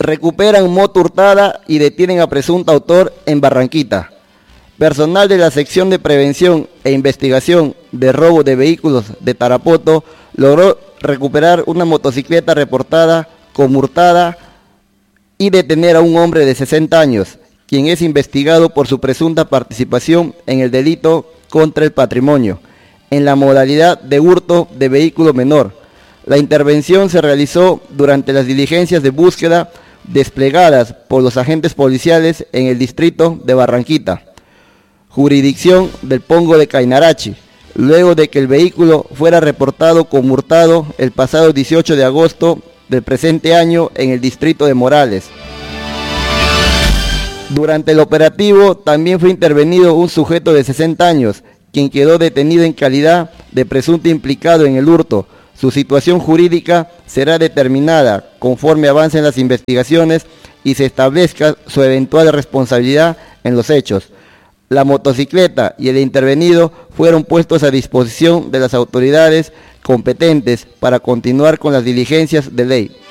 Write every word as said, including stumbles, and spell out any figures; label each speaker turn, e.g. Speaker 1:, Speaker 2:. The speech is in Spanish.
Speaker 1: Recuperan moto hurtada y detienen a presunto autor en Barranquita. Personal de la sección de prevención e investigación de robo de vehículos de Tarapoto logró recuperar una motocicleta reportada como hurtada y detener a un hombre de sesenta años, quien es investigado por su presunta participación en el delito contra el patrimonio, en la modalidad de hurto de vehículo menor. La intervención se realizó durante las diligencias de búsqueda desplegadas por los agentes policiales en el distrito de Barranquita, jurisdicción del Pongo de Cainarachi, luego de que el vehículo fuera reportado como hurtado el pasado dieciocho de agosto del presente año en el distrito de Morales. Durante el operativo también fue intervenido un sujeto de sesenta años, quien quedó detenido en calidad de presunto implicado en el hurto. Su situación jurídica será determinada conforme avancen las investigaciones y se establezca su eventual responsabilidad en los hechos. La motocicleta y el intervenido fueron puestos a disposición de las autoridades competentes para continuar con las diligencias de ley.